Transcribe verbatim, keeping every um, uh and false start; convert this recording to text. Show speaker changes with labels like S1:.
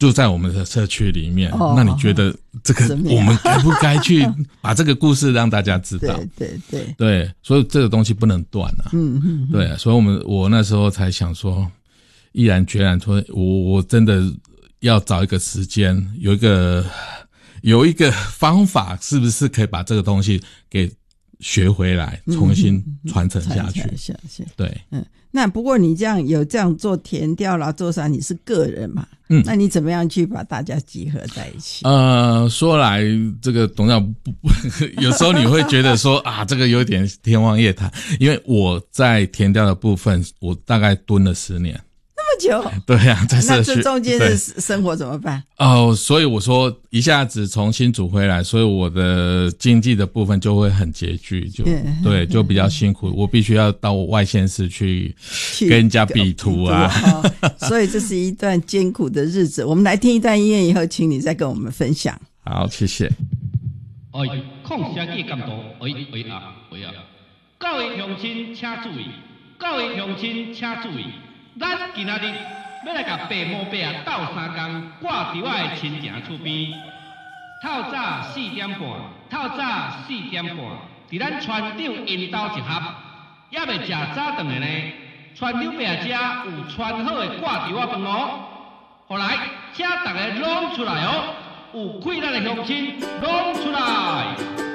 S1: 就在我们的社区里面。哦、那你觉得这个我们该不该去把这个故事让大家知道？
S2: 对对对
S1: 对，所以这个东西不能断啊。嗯嗯，对，所以我们我那时候才想说，毅然决然说，我我真的要找一个时间，有一个有一个方法，是不是可以把这个东西给学回来，重新传承下去？嗯、下去对，
S2: 嗯。那不过你这样有这样做田调啦，做啥？你是个人嘛？嗯，那你怎么样去把大家集合在一起？
S1: 呃，说来这个董事长，有时候你会觉得说啊，这个有点天方夜谭，因为我在田调的部分，我大概蹲了十年。
S2: 那么久？
S1: 对呀、啊，在社区。
S2: 那这中间的生活怎么办？
S1: 哦，所以我说一下子从新竹回来，所以我的经济的部分就会很拮据，就对，就比较辛苦。我必须要到外县市去跟人家比图啊，
S2: 哦、所以这是一段艰苦的日子。我们来听一段音乐以后，请你再跟我们分享。
S1: 好，谢谢。
S3: 哎，抗社记监督，哎哎啊哎啊！各位乡亲请注意，各位乡亲请注意。咱今仔日要来甲爸母伯啊斗三工，挂伫我的亲情厝边。透早四点半，透早四点半，伫咱村长因兜一合，也未食早顿的呢。村长伯啊，遮有穿好的挂伫我饭哦。后来，请大家拢出来哦，有气力的乡亲拢出来。